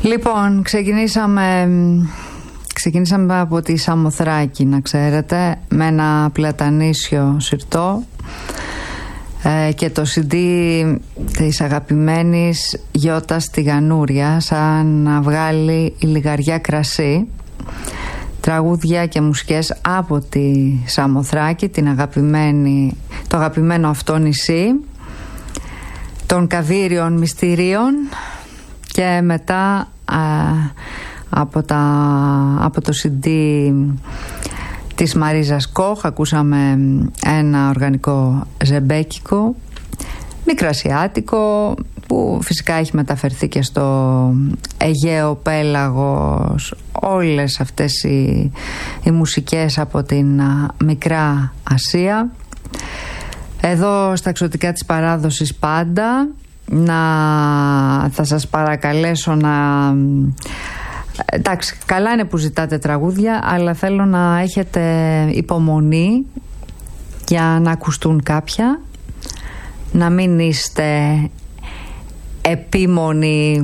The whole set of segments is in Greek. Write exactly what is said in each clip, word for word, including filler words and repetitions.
Λοιπόν, ξεκινήσαμε, ξεκινήσαμε από τη Σαμοθράκη, να ξέρετε, με ένα πλατανίσιο συρτό ε, και το σι ντι της αγαπημένης Γιώτας Τηγανούρια, σαν να βγάλει η λιγαριά κρασί. Τραγούδια και μουσικές από τη Σαμοθράκη, την αγαπημένη, το αγαπημένο αυτό νησί των καβίριων μυστηρίων. Και μετά α, από, τα, από το σι ντι της Μαρίζας Κόχ ακούσαμε ένα οργανικό ζεμπέκικο, μικρασιάτικο, που φυσικά έχει μεταφερθεί και στο Αιγαίο πέλαγος. Όλες αυτές οι, οι μουσικές από την α, Μικρά Ασία. Εδώ στα εξωτικά της παράδοσης πάντα να θα σας παρακαλέσω να... Εντάξει, καλά είναι που ζητάτε τραγούδια, αλλά θέλω να έχετε υπομονή για να ακουστούν κάποια, να μην είστε επίμονοι,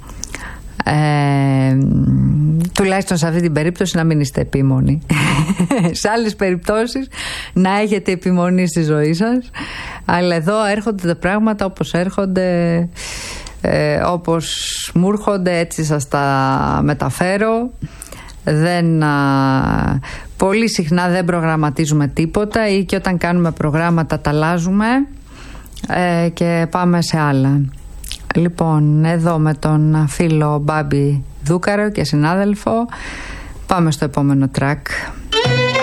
ε, τουλάχιστον σε αυτή την περίπτωση να μην είστε επίμονοι. Σε άλλες περιπτώσεις να έχετε επιμονή στη ζωή σας, αλλά εδώ έρχονται τα πράγματα όπως έρχονται, ε, όπως μου έρχονται έτσι σας τα μεταφέρω. Δεν, α, πολύ συχνά δεν προγραμματίζουμε τίποτα, ή και όταν κάνουμε προγράμματα τα αλλάζουμε ε, και πάμε σε άλλα. Λοιπόν, εδώ με τον φίλο Μπάμπη Δούκαρο και συνάδελφο πάμε στο επόμενο track.